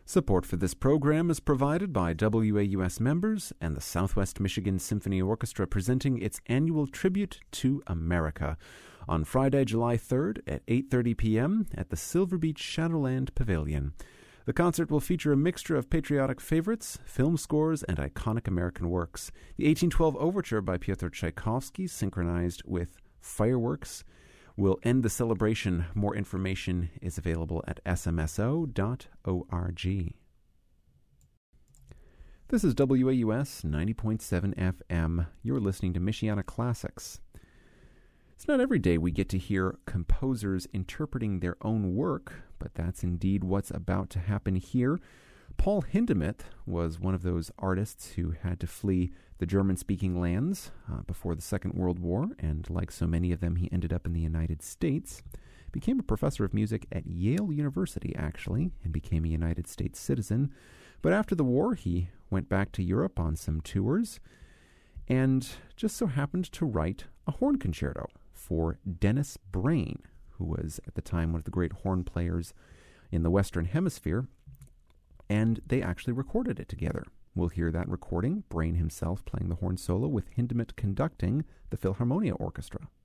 Support for this program is provided by WAUS members and the Southwest Michigan Symphony Orchestra presenting its annual Tribute to America on Friday, July 3rd at 8:30 p.m. at the Silver Beach Shadowland Pavilion. The concert will feature a mixture of patriotic favorites, film scores, and iconic American works. The 1812 Overture by Pyotr Tchaikovsky, synchronized with fireworks, will end the celebration. More information is available at smso.org. This is WAUS 90.7 FM. You're listening to Michiana Classics. It's not every day we get to hear composers interpreting their own work, but that's indeed what's about to happen here. Paul Hindemith was one of those artists who had to flee the German-speaking lands before the Second World War, and like so many of them, he ended up in the United States. Became a professor of music at Yale University, actually, and became a United States citizen. But after the war, he went back to Europe on some tours, and just so happened to write a horn concerto for Dennis Brain, who was at the time one of the great horn players in the Western Hemisphere, and they actually recorded it together. We'll hear that recording, Brain himself playing the horn solo with Hindemith conducting the Philharmonia Orchestra.